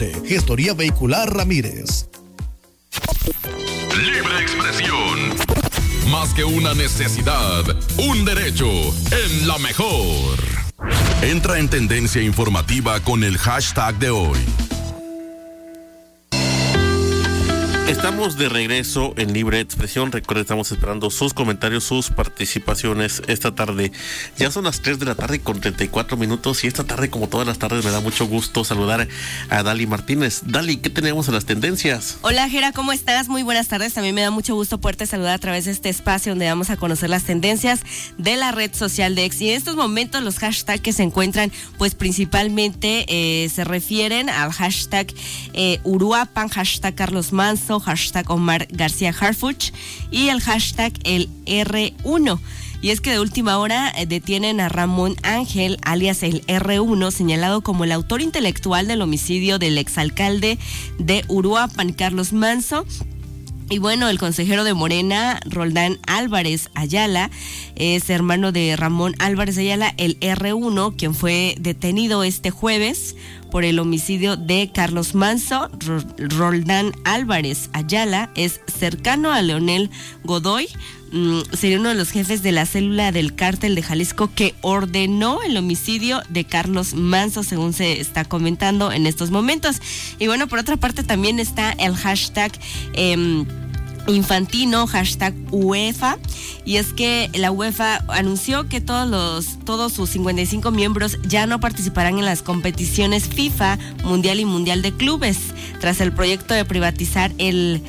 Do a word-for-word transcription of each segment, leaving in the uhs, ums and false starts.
Gestoría Vehicular Ramírez. Libre expresión. Más que una necesidad, un derecho. En la mejor. Entra en tendencia informativa con el hashtag de hoy. Estamos de regreso en Libre Expresión. Recuerden, estamos esperando sus comentarios, sus participaciones esta tarde. Ya son las tres de la tarde con treinta y cuatro minutos y esta tarde, como todas las tardes, me da mucho gusto saludar a Dali Martínez. Dali, ¿qué tenemos en las tendencias? Hola, Jera, ¿cómo estás? Muy buenas tardes. También me da mucho gusto poderte saludar a través de este espacio donde vamos a conocer las tendencias de la red social de X. Y en estos momentos los hashtags que se encuentran, pues principalmente eh, se refieren al hashtag eh, Uruapan, hashtag Carlos Manso, hashtag Omar García Harfuch y el hashtag el R uno. Y es que de última hora eh, detienen a Ramón Ángel, alias el R uno, señalado como el autor intelectual del homicidio del exalcalde de Uruapan, Carlos Manso. Y bueno, el consejero de Morena, Roldán Álvarez Ayala, es hermano de Ramón Álvarez Ayala, el R uno, quien fue detenido este jueves por el homicidio de Carlos Manso. Roldán Álvarez Ayala es cercano a Leonel Godoy, mm, sería uno de los jefes de la célula del cártel de Jalisco que ordenó el homicidio de Carlos Manso, según se está comentando en estos momentos. Y bueno, por otra parte también está el hashtag eh, Infantino, hashtag UEFA, y es que la UEFA anunció que todos los todos sus cincuenta y cinco miembros ya no participarán en las competiciones FIFA, Mundial y Mundial de Clubes, tras el proyecto de privatizar el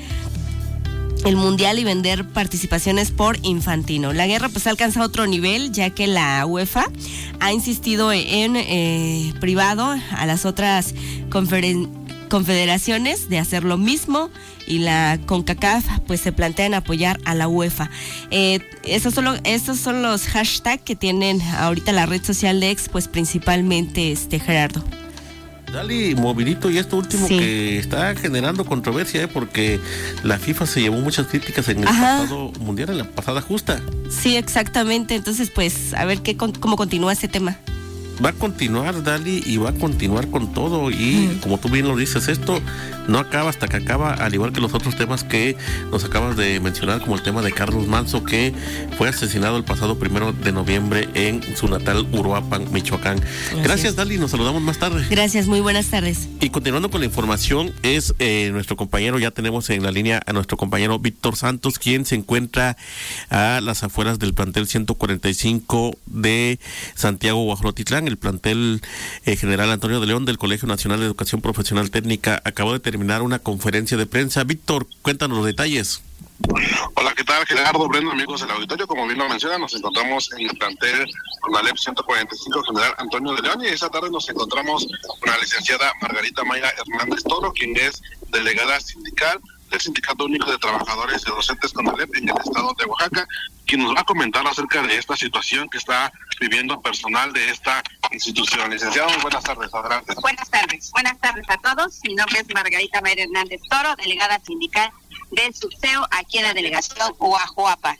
el Mundial y vender participaciones por Infantino. La guerra pues ha alcanzado otro nivel, ya que la UEFA ha insistido en eh, privado a las otras conferencias confederaciones de hacer lo mismo, y la CONCACAF pues se plantean apoyar a la UEFA. Eh, esos, son lo, esos son los hashtags que tienen ahorita la red social de X, pues principalmente este Gerardo. Dale, movilito, y esto último sí. que está generando controversia, ¿eh? Porque la FIFA se llevó muchas críticas en el Ajá. pasado mundial, en la pasada justa. Sí, exactamente. Entonces pues a ver qué cómo continúa este tema. Va a continuar, Dali, y va a continuar con todo. Y mm. como tú bien lo dices, esto no acaba hasta que acaba, al igual que los otros temas que nos acabas de mencionar, como el tema de Carlos Manso, que fue asesinado el pasado primero de noviembre en su natal Uruapan, Michoacán. Gracias, Gracias Dali, nos saludamos más tarde. Gracias, muy buenas tardes. Y continuando con la información, es eh, nuestro compañero, ya tenemos en la línea a nuestro compañero Víctor Santos, quien se encuentra a las afueras del plantel ciento cuarenta y cinco de Santiago Guajolotitlán. El plantel eh, General Antonio de León del Colegio Nacional de Educación Profesional Técnica acabó de terminar una conferencia de prensa. Víctor, cuéntanos los detalles. Hola, ¿qué tal, Gerardo, Brenda, amigos del auditorio? Como bien lo menciona, nos encontramos en el plantel con la L E P ciento cuarenta y cinco General Antonio de León, y esta tarde nos encontramos con la licenciada Margarita Mayra Hernández Toro, quien es delegada sindical del Sindicato Único de Trabajadores y Docentes con L E P en el estado de Oaxaca, quien nos va a comentar acerca de esta situación que está viviendo personal de esta institución. Licenciada, muy buenas tardes, adelante. Buenas tardes, buenas tardes a todos. Mi nombre es Margarita Mayra Hernández Toro, delegada sindical del Subseo aquí en la delegación Uajuapa.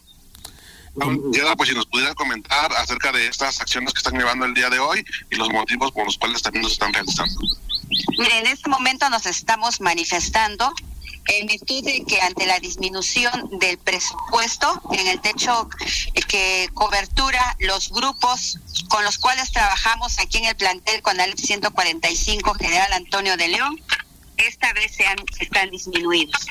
Ya, pues si nos pudieran comentar acerca de estas acciones que están llevando el día de hoy y los motivos por los cuales también nos están realizando. Mire, en este momento nos estamos manifestando en virtud de que ante la disminución del presupuesto en el techo que cobertura los grupos con los cuales trabajamos aquí en el plantel con la L E P ciento cuarenta y cinco General Antonio de León, esta vez se han, están disminuidos.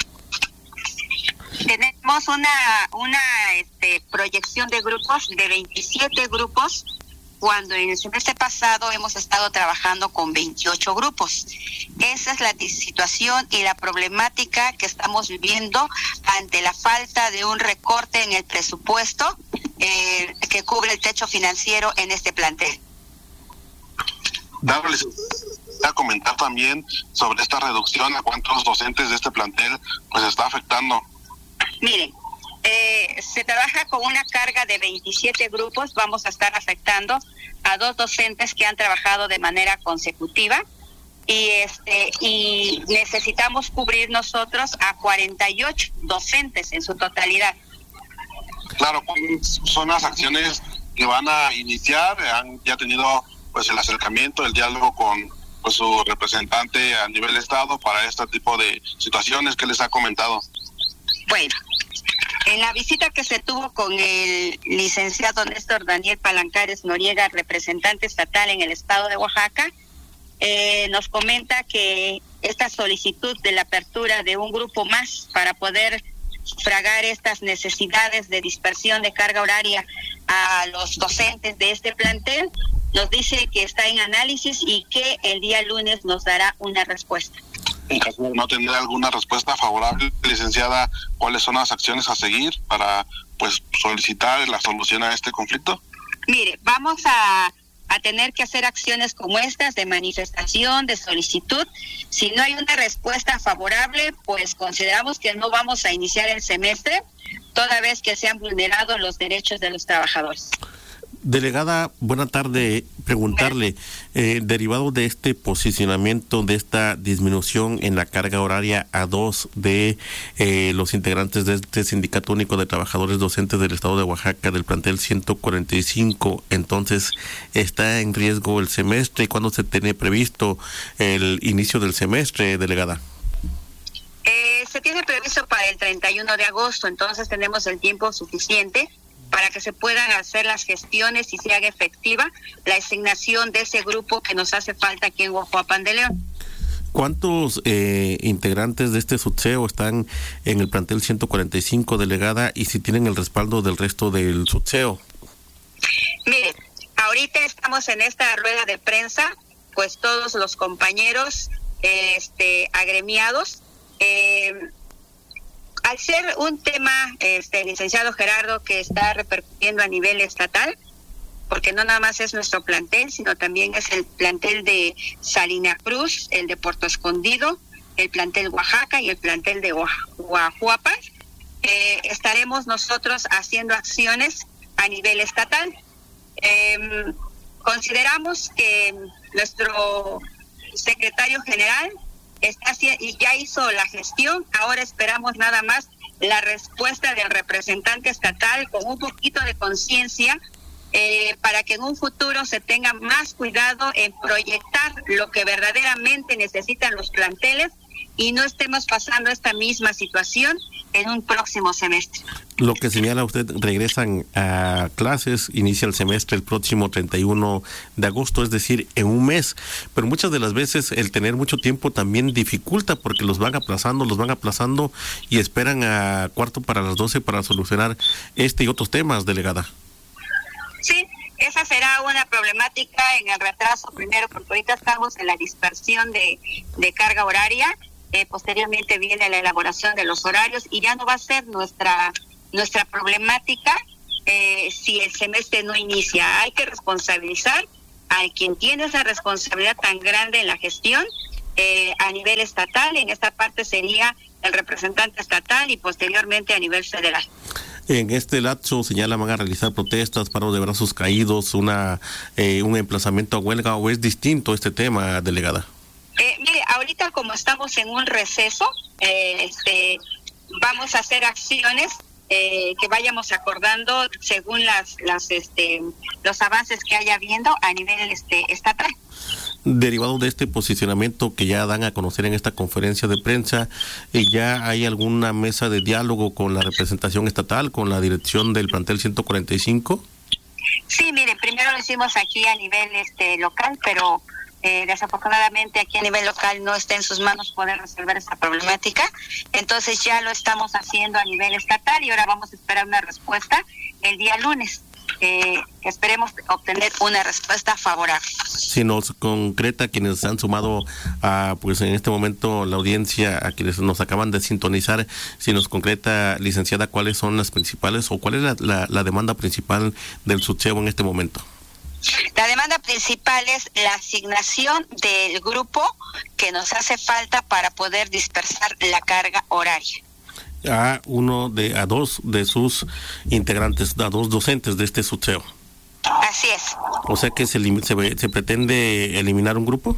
Tenemos una una este, proyección de grupos de veintisiete grupos, cuando en el semestre pasado hemos estado trabajando con veintiocho grupos. Esa es la situación y la problemática que estamos viviendo ante la falta de un recorte en el presupuesto eh, que cubre el techo financiero en este plantel. Darles a comentar también sobre esta reducción, a cuántos docentes de este plantel pues está afectando. Miren, eh, se trabaja con una carga de veintisiete grupos, vamos a estar afectando a dos docentes que han trabajado de manera consecutiva y este y necesitamos cubrir nosotros a cuarenta y ocho docentes en su totalidad. Claro, son las acciones que van a iniciar, han ya tenido pues el acercamiento, el diálogo con pues su representante a nivel estado para este tipo de situaciones que les ha comentado. Bueno, en la visita que se tuvo con el licenciado Néstor Daniel Palancares Noriega, representante estatal en el estado de Oaxaca, eh, nos comenta que esta solicitud de la apertura de un grupo más para poder sufragar estas necesidades de dispersión de carga horaria a los docentes de este plantel, nos dice que está en análisis y que el día lunes nos dará una respuesta. En caso de no tener alguna respuesta favorable, licenciada, ¿cuáles son las acciones a seguir para pues solicitar la solución a este conflicto? Mire, vamos a, a tener que hacer acciones como estas de manifestación, de solicitud. Si no hay una respuesta favorable, pues consideramos que no vamos a iniciar el semestre, toda vez que se han vulnerado los derechos de los trabajadores. Delegada, buena tarde. Preguntarle, eh, derivado de este posicionamiento, de esta disminución en la carga horaria a dos de eh, los integrantes de este Sindicato Único de Trabajadores Docentes del Estado de Oaxaca, del plantel ciento cuarenta y cinco, entonces, ¿está en riesgo el semestre? ¿Y cuándo se tiene previsto el inicio del semestre, delegada? Eh, se tiene previsto para el treinta y uno de agosto, entonces tenemos el tiempo suficiente para que se puedan hacer las gestiones y se haga efectiva la asignación de ese grupo que nos hace falta aquí en Guajuapan de León. ¿Cuántos eh, integrantes de este SUTSEO están en el plantel ciento cuarenta y cinco, delegada, y si tienen el respaldo del resto del SUTSEO? Mire, ahorita estamos en esta rueda de prensa, pues todos los compañeros eh, este, agremiados, eh, al ser un tema, este licenciado Gerardo, que está repercutiendo a nivel estatal, porque no nada más es nuestro plantel, sino también es el plantel de Salina Cruz, el de Puerto Escondido, el plantel Oaxaca y el plantel de Guajuapan, eh, estaremos nosotros haciendo acciones a nivel estatal. Eh, consideramos que nuestro secretario general está y ya hizo la gestión, ahora esperamos nada más la respuesta del representante estatal con un poquito de conciencia eh, para que en un futuro se tenga más cuidado en proyectar lo que verdaderamente necesitan los planteles y no estemos pasando esta misma situación en un próximo semestre. Lo que señala usted, regresan a clases, inicia el semestre el próximo treinta y uno de agosto, es decir, en un mes, pero muchas de las veces el tener mucho tiempo también dificulta porque los van aplazando, los van aplazando y esperan a cuarto para las doce para solucionar este y otros temas, delegada. Sí, esa será una problemática en el retraso primero, porque ahorita estamos en la dispersión de, de carga horaria. Eh, posteriormente viene la elaboración de los horarios y ya no va a ser nuestra nuestra problemática eh, si el semestre no inicia. Hay que responsabilizar a quien tiene esa responsabilidad tan grande en la gestión eh, a nivel estatal. En esta parte sería el representante estatal y posteriormente a nivel federal. En este lapso señala van a realizar protestas, paro de brazos caídos, una eh, un emplazamiento a huelga, ¿o es distinto este tema, delegada? Eh, mire, ahorita como estamos en un receso, eh, este, vamos a hacer acciones eh, que vayamos acordando según las, las, este, los avances que haya habiendo a nivel este, estatal. Derivado de este posicionamiento que ya dan a conocer en esta conferencia de prensa, ¿ya hay alguna mesa de diálogo con la representación estatal, con la dirección del plantel ciento cuarenta y cinco? Sí, mire, primero lo hicimos aquí a nivel este local, pero Eh, desafortunadamente aquí a nivel local no está en sus manos poder resolver esta problemática, entonces ya lo estamos haciendo a nivel estatal y ahora vamos a esperar una respuesta el día lunes. Eh, esperemos obtener una respuesta favorable. Si nos concreta quienes han sumado a, pues en este momento la audiencia, a quienes nos acaban de sintonizar, si nos concreta, licenciada, cuáles son las principales o cuál es la, la, la demanda principal del SUTSEO en este momento. La demanda principal es la asignación del grupo que nos hace falta para poder dispersar la carga horaria. A uno de, a dos de sus integrantes, a dos docentes de este SUTSEO. Así es. O sea que se, se, se pretende eliminar un grupo.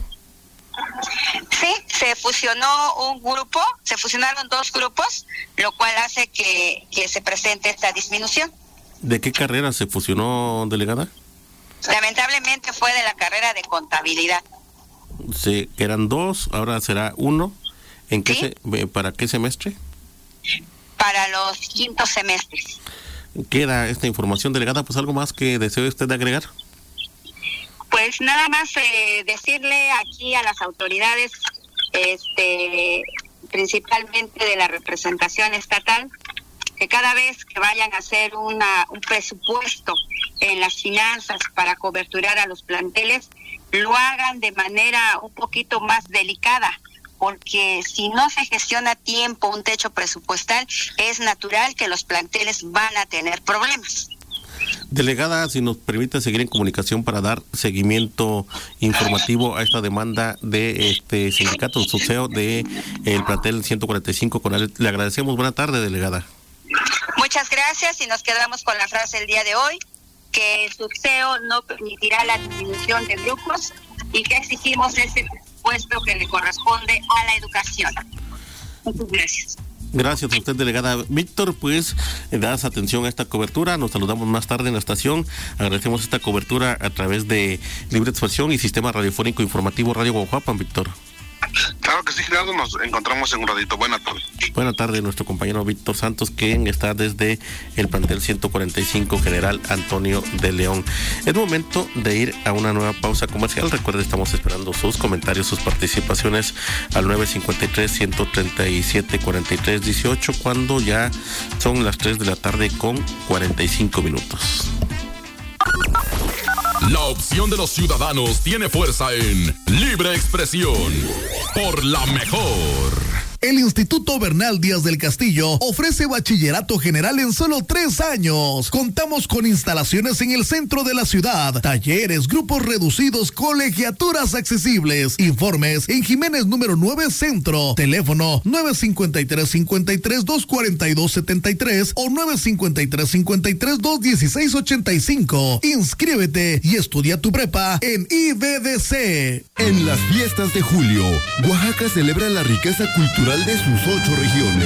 Sí, se fusionó un grupo, se fusionaron dos grupos, lo cual hace que, que se presente esta disminución. ¿De qué carrera se fusionó, delegada? Lamentablemente fue de la carrera de contabilidad. Sí, eran dos, ahora será uno. ¿En qué ¿Sí? se, ¿Para qué semestre? Para los quintos semestres. Queda esta información, delegada. Pues algo más que desee usted agregar. Pues nada más eh, decirle aquí a las autoridades, este, principalmente de la representación estatal, que cada vez que vayan a hacer una, un presupuesto en las finanzas para coberturar a los planteles, lo hagan de manera un poquito más delicada, porque si no se gestiona a tiempo un techo presupuestal, es natural que los planteles van a tener problemas. Delegada, si nos permite seguir en comunicación para dar seguimiento informativo a esta demanda de este sindicato, el SUSEO de el plantel ciento cuarenta y cinco con él. Le agradecemos. Buena tarde, delegada. Muchas gracias y nos quedamos con la frase del día de hoy, que el SUSEO no permitirá la disminución de grupos y que exigimos ese puesto que le corresponde a la educación. Muchas gracias. Gracias a usted, delegada. Víctor, pues, das atención a esta cobertura. Nos saludamos más tarde en la estación. Agradecemos esta cobertura a través de Libre Expresión y Sistema Radiofónico Informativo Radio Guajuapan, Víctor. Claro que sí, Gerardo, nos encontramos en un ratito. Buenas tardes. Buenas tardes, nuestro compañero Víctor Santos, quien está desde el plantel ciento cuarenta y cinco General Antonio de León. Es momento de ir a una nueva pausa comercial. Recuerde, estamos esperando sus comentarios, sus participaciones al nueve cinco tres, uno tres siete, cuatro tres uno ocho, cuando ya son las tres de la tarde con cuarenta y cinco minutos. La opción de los ciudadanos tiene fuerza en Libre Expresión. Por la mejor. El Instituto Bernal Díaz del Castillo ofrece bachillerato general en solo tres años. Contamos con instalaciones en el centro de la ciudad, talleres, grupos reducidos, colegiaturas accesibles. Informes en Jiménez número nueve Centro. Teléfono nueve cinco tres, cinco tres, dos cuatro dos siete tres o nueve cinco tres, cinco tres, dos uno seis ocho cinco. Inscríbete y estudia tu prepa en I B D C. En las fiestas de julio, Oaxaca celebra la riqueza cultural de sus ocho regiones.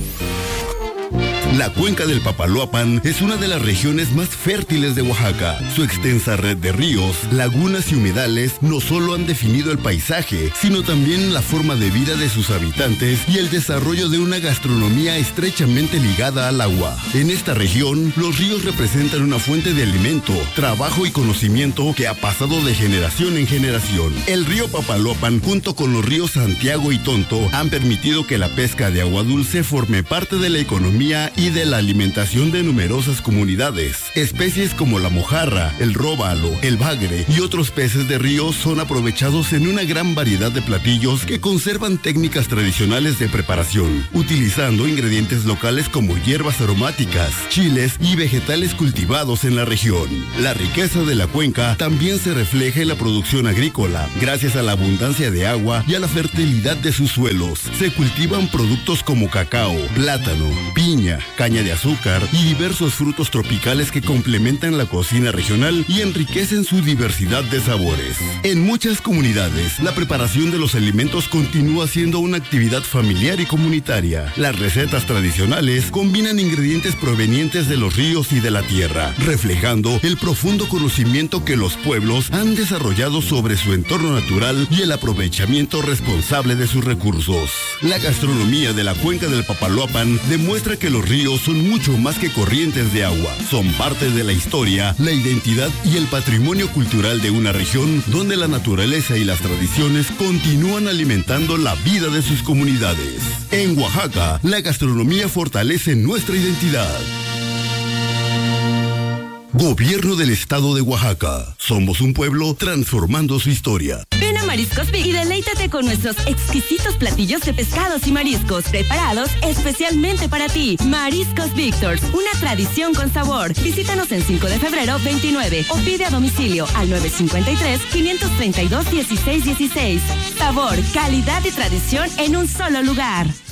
La cuenca del Papaloapan es una de las regiones más fértiles de Oaxaca. Su extensa red de ríos, lagunas y humedales no solo han definido el paisaje, sino también la forma de vida de sus habitantes y el desarrollo de una gastronomía estrechamente ligada al agua. En esta región, los ríos representan una fuente de alimento, trabajo y conocimiento que ha pasado de generación en generación. El río Papaloapan, junto con los ríos Santiago y Tonto, han permitido que la pesca de agua dulce forme parte de la economía y de la alimentación de numerosas comunidades. Especies como la mojarra, el róbalo, el bagre y otros peces de río son aprovechados en una gran variedad de platillos que conservan técnicas tradicionales de preparación, utilizando ingredientes locales como hierbas aromáticas, chiles y vegetales cultivados en la región. La riqueza de la cuenca también se refleja en la producción agrícola. Gracias a la abundancia de agua y a la fertilidad de sus suelos, se cultivan productos como cacao, plátano, piña, caña de azúcar y diversos frutos tropicales que complementan la cocina regional y enriquecen su diversidad de sabores. En muchas comunidades, la preparación de los alimentos continúa siendo una actividad familiar y comunitaria. Las recetas tradicionales combinan ingredientes provenientes de los ríos y de la tierra, reflejando el profundo conocimiento que los pueblos han desarrollado sobre su entorno natural y el aprovechamiento responsable de sus recursos. La gastronomía de la cuenca del Papaloapan demuestra que los ríos son mucho más que corrientes de agua. Son parte de la historia, la identidad y el patrimonio cultural de una región donde la naturaleza y las tradiciones continúan alimentando la vida de sus comunidades. En Oaxaca, la gastronomía fortalece nuestra identidad. Gobierno del Estado de Oaxaca. Somos un pueblo transformando su historia. Ven a Mariscos Big y deleítate con nuestros exquisitos platillos de pescados y mariscos preparados especialmente para ti. Mariscos Victors, una tradición con sabor. Visítanos en cinco de febrero veintinueve o pide a domicilio al nueve cinco tres, cinco tres dos, uno seis uno seis. Sabor, calidad y tradición en un solo lugar.